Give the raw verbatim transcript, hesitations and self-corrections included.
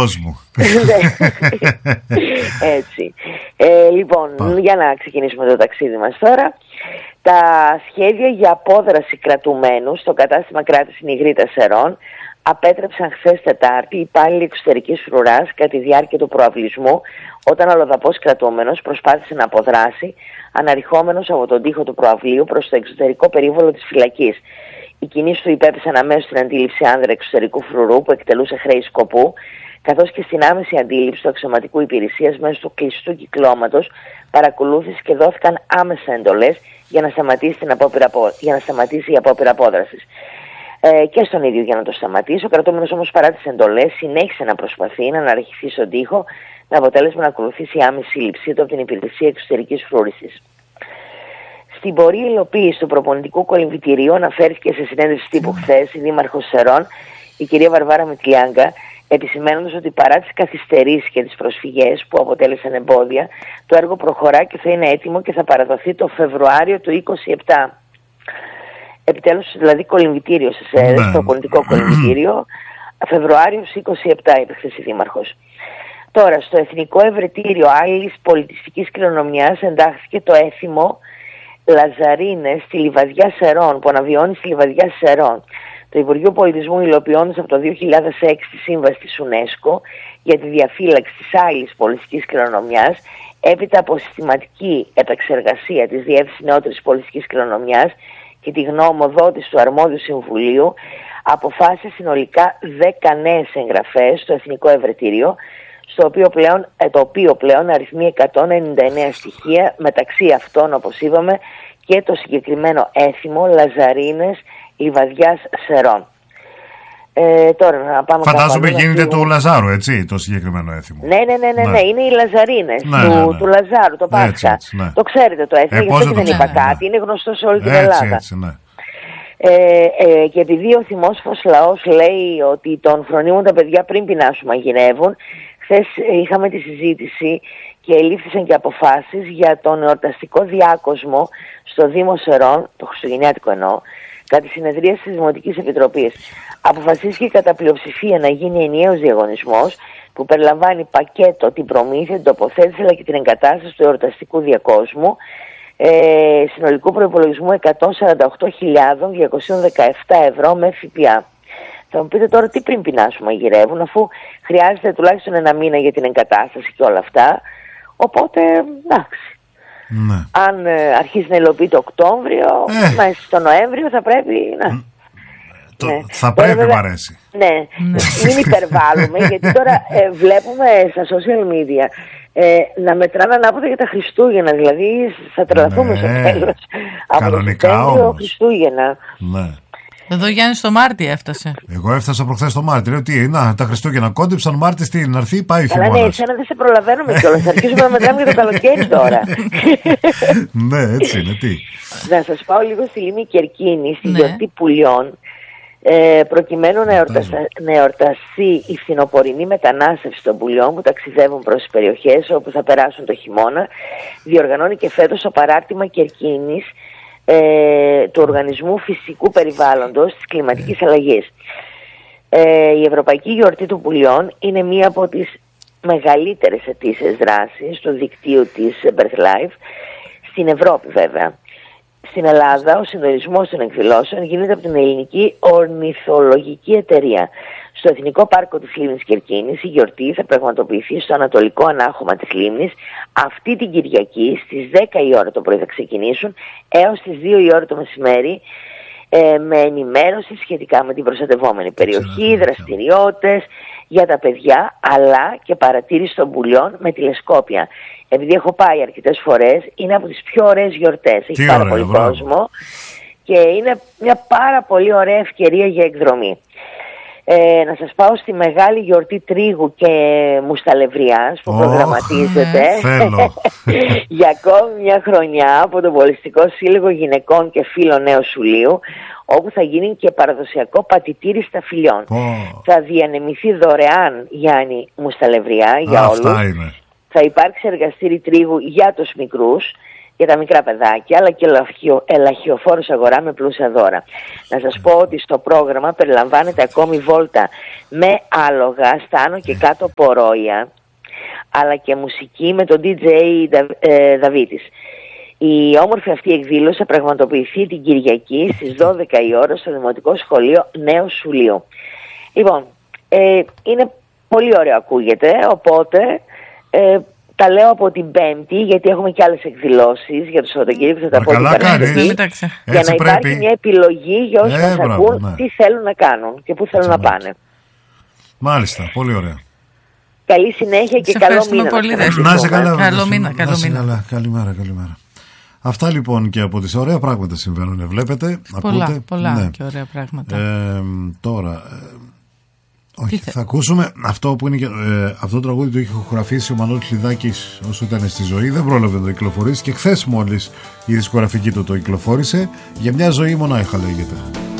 δώσ' μου. Έτσι. Ε, λοιπόν, Πα. για να ξεκινήσουμε το ταξίδι μας τώρα. Τα σχέδια για απόδραση κρατουμένου στο κατάστημα κράτης Νιγρίτας Σερών απέτρεψαν χθες Τετάρτη υπάλληλοι εξωτερικής φρουράς κατά τη διάρκεια του προαυλισμού, όταν ο αλλοδαπός κρατούμενος προσπάθησε να αποδράσει αναρριχόμενος από τον τοίχο του προαυλίου προς το εξωτερικό περίβολο της φυλακής. Οι κινήσεις του υπέπεσαν αμέσως στην αντίληψη άνδρα εξωτερικού φρουρού που εκτελούσε χρέη σκοπού, καθώς και στην άμεση αντίληψη του αξιωματικού υπηρεσίας μέσω του κλειστού κυκλώματος παρακολούθηση και δόθηκαν άμεσα εντολές για να σταματήσει, την απόπειρα, για να σταματήσει η απόπειρα απόδρασης. Ε, και στον ίδιο για να το σταματήσει. Ο κρατούμενος όμως, παρά τις εντολές, συνέχισε να προσπαθεί να αναρριχθεί στον τοίχο, με αποτέλεσμα να ακολουθήσει η άμεση σύλληψή του από την Υπηρεσία Εξωτερικής Φρούρησης. Στην πορεία υλοποίηση του προπονητικού κολυμβητηρίου αναφέρθηκε σε συνέντευξη τύπου χθες η Δήμαρχος Σερών, η κυρία Βαρβάρα Μητλιάγκα, επισημαίνοντας ότι παρά τις καθυστερήσεις και τις προσφυγές που αποτέλεσαν εμπόδια, το έργο προχωρά και θα είναι έτοιμο και θα παραδοθεί το Φεβρουάριο του είκοσι επτά. Επιτέλους, δηλαδή κολυμβητήριο σε ΣΕΡΕΣ, το πολιτικό κολυμβητήριο, Φεβρουάριος είκοσι επτά, είπε χθες η Δήμαρχος. Τώρα, στο Εθνικό Ευρετήριο Άλλης Πολιτιστικής Κληρονομιάς εντάχθηκε το έθιμο Λαζαρίνες στη Λιβαδιά Σερών, που αναβιώνει στη Λιβαδιά Σερών. Το Υπουργείο Πολιτισμού, υλοποιώντας από το δύο χιλιάδες έξι τη σύμβαση της UNESCO για τη διαφύλαξη της άλλης πολιτιστικής κληρονομιάς, έπειτα από συστηματική επεξεργασία της Διεύθυνσης Νεότερης Πολιτιστικής Κληρονομιάς και τη γνωμοδότηση του Αρμόδιου Συμβουλίου, αποφάσισε συνολικά δέκα νέες εγγραφές στο Εθνικό Ευρετήριο, στο οποίο πλέον, το οποίο πλέον αριθμεί εκατόν ενενήντα εννέα στοιχεία, μεταξύ αυτών, όπως είπαμε, και το συγκεκριμένο έθιμο Λαζαρίνες Λιβαδιάς Σερών. Ε, τώρα να πάμε. Φαντάζομαι γίνεται του Λαζάρου, έτσι, το συγκεκριμένο έθιμο. Ναι, ναι, ναι, ναι, ναι. είναι οι Λαζαρίνες ναι, του, ναι, ναι. του Λαζάρου, το Πάσχα. Ναι. Το ξέρετε το έθιμο, ε, γι' αυτό και δεν είπα ναι, κάτι, είναι γνωστό σε όλη την έτσι, Ελλάδα. Έτσι, ναι. ε, ε, και επειδή ο θυμόσφος λαός λέει ότι τον φρονίμουν τα παιδιά πριν πεινάσουν μαγειρεύουν, χθες είχαμε τη συζήτηση και ελήφθησαν και αποφάσεις για τον εορταστικό διάκοσμο στο Δήμο Σερών, το χριστουγεννιάτικο εννοώ, κατά τη συνεδρία της Δημοτικής Επιτροπής. Αποφασίστηκε κατά πλειοψηφία να γίνει ενιαίος διαγωνισμός που περιλαμβάνει πακέτο την προμήθεια, την τοποθέτηση αλλά και την εγκατάσταση του εορταστικού διακόσμου ε, συνολικού προϋπολογισμού εκατόν σαράντα οκτώ χιλιάδες διακόσια δεκαεπτά ευρώ με ΦΠΑ. Θα μου πείτε τώρα τι πριν πεινάσουν μαγειρεύουν, αφού χρειάζεται τουλάχιστον ένα μήνα για την εγκατάσταση και όλα αυτά. Οπότε, εντάξει. Ναι. Αν ε, αρχίσει να υλοποιεί το Οκτώβριο, ε. μέσα στο Νοέμβριο θα πρέπει να... Το, ναι. Θα πρέπει να μ' αρέσει. Ναι, μην υπερβάλλουμε, γιατί τώρα ε, βλέπουμε στα social media ε, να μετράνε ανάποδα για τα Χριστούγεννα. Δηλαδή θα τρελαθούμε ναι. στο τέλος. Κανονικά από το Χριστούγεννα. Ναι. Εδώ Γιάννη στο Μάρτι έφτασε. Εγώ έφτασα προχθές στο Μάρτι. Λέω τι, να, τα Χριστούγεννα κόντεψαν, Μάρτις τι, να έρθει, πάει ο χειμώνας. Αλλά ναι, εσένα δεν σε προλαβαίνουμε κιόλας. Θα αρχίσουμε να μετράμε για το καλοκαίρι τώρα. Ναι, έτσι είναι, τι. Να σας πάω λίγο στη λίμνη Κερκίνη, στη γιορτή Πουλιών, ε, προκειμένου να, εορταστα... να εορταστεί η φθινοπορεινή μετανάστευση των πουλιών που ταξιδεύουν προς τις περιοχές όπου θα περάσουν το χειμώνα. Διοργανώνει και φέτος το παράρτημα Κερκίνης, Ε, του Οργανισμού Φυσικού Περιβάλλοντος της Κλιματικής Αλλαγής. Ε, η Ευρωπαϊκή Γιορτή των Πουλιών είναι μία από τις μεγαλύτερες αιτήσεις δράσεις του δικτύου της BirdLife, στην Ευρώπη βέβαια. Στην Ελλάδα ο συντονισμός των εκδηλώσεων γίνεται από την Ελληνική Ορνηθολογική Εταιρεία. Στο Εθνικό Πάρκο της Λίμνης Κερκίνης η γιορτή θα πραγματοποιηθεί στο ανατολικό ανάχωμα της λίμνης αυτή την Κυριακή στις δέκα η ώρα το πρωί θα ξεκινήσουν έως τις δύο η ώρα το μεσημέρι ε, με ενημέρωση σχετικά με την προστατευόμενη περιοχή, δραστηριότητες για τα παιδιά αλλά και παρατήρηση των πουλιών με τηλεσκόπια. Επειδή έχω πάει αρκετές φορές, είναι από τις πιο ωραίες γιορτές. Έχει Τι πάρα ωραία, πολύ μπράβο. κόσμο και είναι μια πάρα πολύ ωραία ευκαιρία για εκδρομή. Ε, να σας πάω στη μεγάλη γιορτή τρίγου και μουσταλευριάς που oh, προγραμματίζεται για ακόμη μια χρονιά από τον Πολιστικό Σύλλογο Γυναικών και Φίλων Νέου Σουλίου, όπου θα γίνει και παραδοσιακό πατητήρι σταφυλιών. Oh. Θα διανεμηθεί δωρεάν, Γιάννη, μουσταλευριά για ah, όλους. Θα υπάρξει εργαστήρι τρίγου για τους μικρούς. για τα μικρά παιδάκια, αλλά και ελαχιο, ελαχιοφόρους αγορά με πλούσια δώρα. Να σας πω ότι στο πρόγραμμα περιλαμβάνεται ακόμη βόλτα με άλογα στα άνω και κάτω πορόια, αλλά και μουσική με τον ντι τζέι ε, Δαβίτης. Η όμορφη αυτή εκδήλωση θα πραγματοποιηθεί την Κυριακή στις δώδεκα η ώρα στο Δημοτικό Σχολείο Νέου Σουλίου. Λοιπόν, ε, είναι πολύ ωραίο ακούγεται, οπότε ε, τα λέω από την Πέμπτη, γιατί έχουμε και άλλες εκδηλώσεις για το Σαββατοκύριακο που θα τα πω την Παρασκευή, για να υπάρχει πρέπει. μια επιλογή για όσους ε, μας μπράβο, ακούν ναι. τι θέλουν να κάνουν και πού θέλουν Έτσι, να πάνε. Μάλιστα, πολύ ωραία. Καλή συνέχεια και σε καλό μήνα. Πολύ, να είσαι καλά. Καλό μήνα, καλό μήνα. Καλά. Καλημέρα, καλημέρα. Αυτά λοιπόν και από τις ωραία πράγματα συμβαίνουν, βλέπετε. Πολλά, ακούτε. πολλά ναι. και ωραία πράγματα. Ε, τώρα, ε, όχι, θα ακούσουμε αυτό που είναι και, ε, αυτό το τραγούδι το είχε ηχογραφήσει ο Μανώλης Λιδάκης όσο ήταν στη ζωή. Δεν πρόλαβε να το κυκλοφορήσει και χθες μόλις η δισκογραφική του το κυκλοφόρησε. Για μια ζωή μονάχα λέγεται.